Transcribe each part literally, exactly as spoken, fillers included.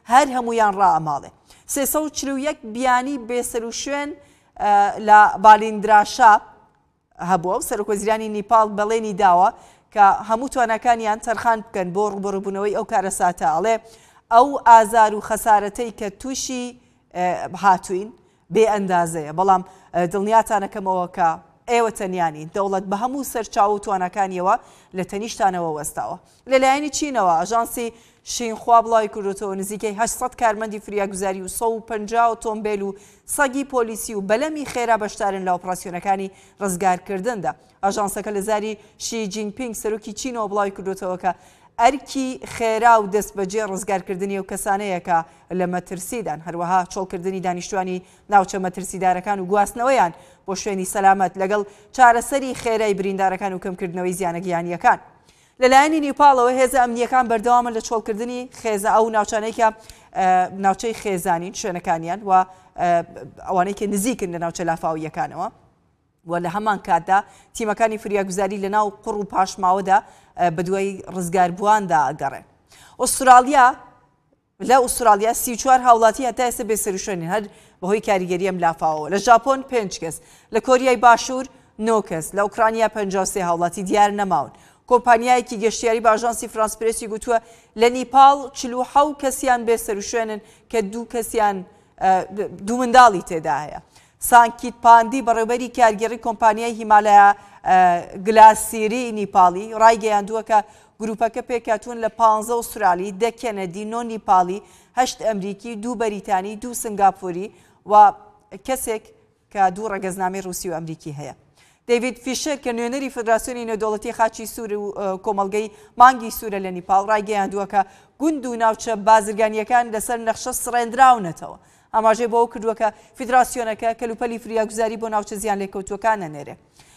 هەر هەمویان ڕائەماڵێ. سێسە و چل و یەک بیانی بێسەر و شوێن لە بالیندراشا هەبووە و سەرۆکوەزیرانی نیپاڵ بەڵێنی داوە کە هەموو توانەکانیان تەرخان بکەن بۆ ڕوبەڕووبوونەوەی ئەو کارە ساتەڵێ ئەو ئازار و خەسارەتەی کە تووشی هاتوین بێ ئەندازەیە. بەڵام دڵنیاتانەکەمەوە کە ئێوە تەنیانی دەوڵەت بە هەموو سەرچاو و توانەکانیەوە لە تەنیشتانەوە وەستاوە. لەلایەنی چینەوە ئاژانسی شینخوا بڵاوی کردوتەوە نزیکەی هەشت کارمەندی فریاگوزاری و سە و پەنجا ئۆتۆمبیل و سەگی پۆلیسی و بەلەمی خێرا بەشدارن لە ئۆپراسیۆنەکانی ڕزگارکردندا. ئاژانسەکە لە زاری شی جینپینگ سەرۆکی چینەوە بڵاوی کردوتەوە کە ئەرکی خێرا و دەست بەجێ ڕزگارکردنی و کەسانەیەکە لە مەترسیدان، هەروەها چۆڵکردنی دانیشتوانی ناوچە مەترسیدارەکان و گواستنەوەیان بۆ شوێنی سەلامەت لەگەڵ چارەسەری خێرای بریندارەکان و کەمکردنەوەی زیانە گیانیەکان. لەلایەنی نیپاڵەوە هێزە ئەمنیەکان بەردەوامن لە چۆڵکردنی خێزە ئەو ناوچانەیەکە ناوچەی خێزانین شوێنەکانیان و ئەوانەی کە نزیکن لە ناوچە لافاویەکانەوە و لە هەمان کاتدا تیمەکانی فریاگوزاری لە ناو قوڕ و پاشماوەدا بە دوای ڕزگاربوواندا ئەگەڕێن. ئوسترالیا لە ئوسترالیا سی و چوار هاوڵاتی هەتا ئێستا بێسەروشوێنین هەر بەهۆی کاریگەری ئەم لافاوەوە. لە ژاپۆن پێنج کەس، لە کۆریای باشوور نۆ کەس، لە ئوکرانیا پەنجا و سێ هاوڵاتی دیار نەماون. کۆمپانیایەکی گەشتیاری بە ئاژانسی فرانس پرێسی گوتووە لە نیپاڵ چل و حەوت کەسیان بێسەروشوێنن کە دوو کەسیان دوو منداڵی تێدا هەیە. سانکیت پاندی بەڕێوەبەری کارگەڕی کۆمپانیای هیمالەیە گلاسیری نیپاڵی ڕایگەیاندووە کە گروپەکە پێکاتون لە پانزە ئوسترالی، دە کەنەدی، نۆ نیپاڵی، هەشت ئەمریکی، دوو بەریتانی، دوو سنگاپۆری و کەسێک کە دوو ڕەگەزنامەی ڕووسی و ئەمریکی هەیە. دەیڤید فیشەر کە نوێنەری فدراسیۆنی نێودەوڵەتی خاچی سوور و کۆمەڵگەی مانگی سوورە لە نیپاڵ ڕایگەیاندووە کە گوند و ناوچە بازرگانیەکان لەسەر نەخشە سڕێنراونەتەوە. ئاماژەی بۆ ئەو کردووە کە فیدراسیۆنەکە کەلوپەلی فریاگوزاری بۆ ناوچە زیان لێکەوتووەکان نەنێرێ.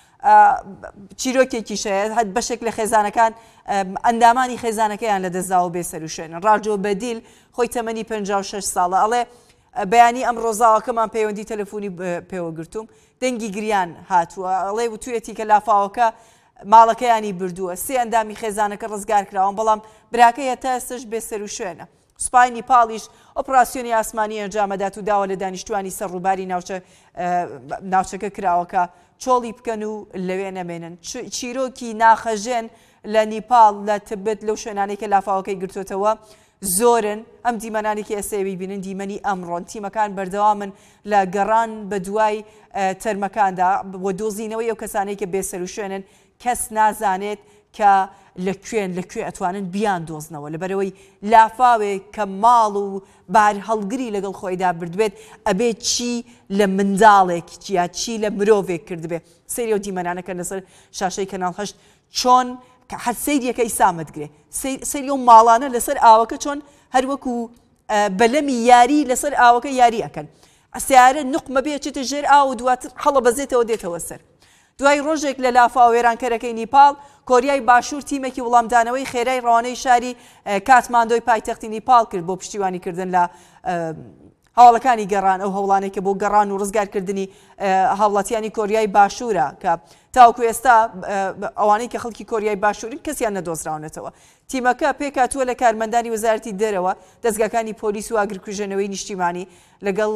چیرۆکێکیشەیە هەت بەشێک لە خێزانەکان ئەندامانی خێزانەکەیان لە دەستداوە بێسەروشێنن. ڕاجۆ بەدیل خۆی تەمەنی پەنجا و شەش ساڵە ئەڵێ بەیانی ئەم ڕۆژاوەکەمان پەیوەندی تەلەفۆنی پێوە گرتووم دەنگی گریان هاتووە ئەڵێ وتوێتی کە لافاوەکە ماڵەکەیانی بردووە سێ ئەندامی خێزانەکە ڕزگار کراوە بەڵام براکە هەتا ئێستاش بێسەروشوێنە. سوپای نیپاڵیش ئۆپراسیۆنی ئاسمانی ئەنجامەدات و داوە لە دانیشتوانی سەرڕووباری ناوچەکە کراوەکە چۆڵی بکەن و لەوێ نەمێنن. چیرۆکی ناخەژێن لە نیپاڵ لە تبت لەو شوێنانەی کە لافاوەکەی گرتوتەوە زۆرن. ئەم دیمەنانێکی ئێسێوی بینن دیمەنی ئەمڕۆن تیمەکان بەردەوامن لە گەڕان بە دوای تەرمەکاندا بۆ دۆزینەوەی ئەو کەسانەی کە بێسەروشوێنن کەس نازانێت کە لەکوێن لەکوێ ئەتوانن بیان دۆزنەوە لەبەرەوەی لافاوێک کە ماڵ و بار هەڵگری لەگەڵ خۆیدا بردبێت ئەبێت چی لە منداڵێک یا چی لە مرۆڤێک کردبێت. سەیری ئەو دیمەنانەکە لەسەر شاشەی کەناڵ هەشت چۆن کە هەر سەیریەکەی سامدگرێ سەیری ئەو ماڵانە لەسەر ئاوەکە چۆن هەروەکو بەلەمی یاری لەسەر ئاوەکە یاری ئەکەن. ئەسیارە نوقمە بێچێتە ژێر ئاو و دواتر هەڵە بەزێتەوە دێتەوە سەر. دوای ڕۆژێک لە لافا وێرانکەرەکەی نیپاڵ کۆریای باشوور تیمێکی وڵامدانەوەی خێرای ڕەوانەی شاری کاتماندۆی پایتەختی نیپاڵ کرد بۆ پشتیوانیکردن لە هەواڵەکانی گەڕان ئەو هەوڵانێک کە بۆ گەڕان و ڕزگارکردنی هاوڵاتیانی کۆریای باشوورە کە تاوکو ئێستا ئەوانەی کە خەڵکی کۆریای باشووری کەسیان نەدۆزراونەتەوە. تیمەکە پێکاتووە لە کارمەندانی وەزارەتی دەرەوە دەستگاکانی پۆلیس و ئاگرکوژێنەوەی نیشتیمانی لەگەڵ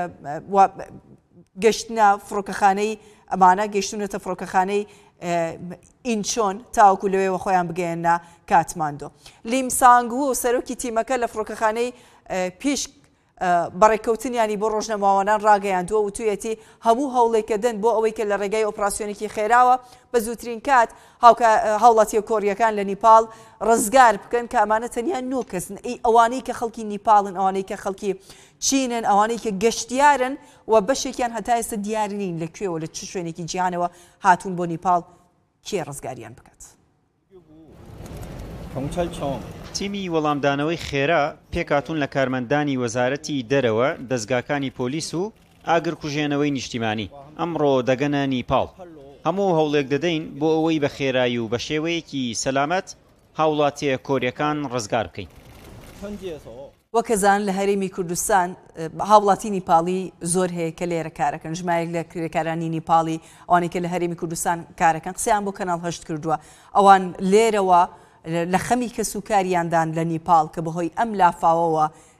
گەشتنە فڕۆکەخانەی ئەمانە گەشتونەتە فڕۆکەخانەی ئینچۆن تاوکو لەوێەوە خۆیان بگەێنە کاتماندۆ. لیم سانگوو و سەرۆکی تیمەکە لە فڕۆکەخانەی پیش بەڕێککەوتنیانی بۆ ڕۆژنەماوانان ڕاگەیاندووە و توێتی هەموو هەوڵێکە دەن بۆ ئەوەی کە لە ڕێگای ئۆپراسیۆنێکی خێراوە بە زووترین کات هاوڵاتیە کۆریەکان لە نیپاڵ ڕزگار بکەن کە ئەمانە تەنیا نۆ کەسن ئەوانەی کە خەڵکی نیپاڵن ئەوانەی کە خەڵکی چینن ئەوانەی کە گەشتیارن و بەشێکیان هەتا ئێستا دیارنین لەکوێوە لە چ شوێنێکی جیهانەوە هاتوون بۆ نیپاڵ کێ ڕزگاریان بکات. تیمی وەڵامدانەوەی خێرا پێکاتون لە کارمەندانی وەزارەتی دەرەوە دەستگاکانی پۆلیس و ئاگرکوژێنەوەی نیشتیمانی ئەمڕۆ دەگەنە نیپاڵ. هەموو هەوڵێک دەدەین بۆ ئەوەی بە خێرایی و بە شێوەیەکی سەلامەت هاوڵاتیە کۆریەکان ڕزگار بکەین. وەکەزان لە هەرێمی کوردستان هاوڵاتی نیپاڵی زۆر هەیە کە لێرە کارەکەن ژمارێک لە کرێکارانی نیپاڵی ئەوانەی کە لە هەرێمی کوردستان کارەکەن قسەیان بۆ کەناڵ هەشت کردووە ئەوان لێرەوە لە خەمی کەسوکاریاندان لە نیپاڵ کە بەهۆی ئەم لافاوەوە